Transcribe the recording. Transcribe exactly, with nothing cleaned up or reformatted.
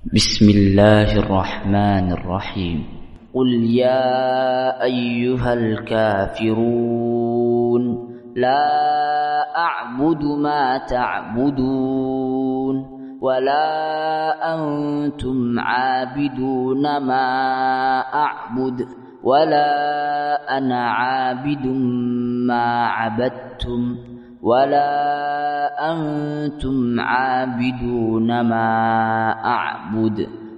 بسم الله الرحمن الرحيم. قل يا أيها الكافرون لا أعبد ما تعبدون ولا أنتم عابدون ما أعبد ولا أنا عابد ما عبدتم ولا أنتم عابدون ما أعبد